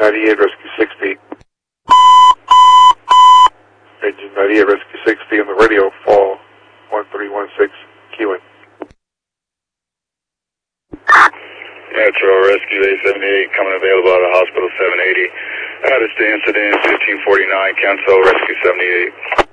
98, Rescue 60. Engine 98, Rescue 60 on the radio, fall 1316, Keeling. Metro Rescue 878 coming available out of Hospital 780. Added to incident 1549, cancel Rescue 78.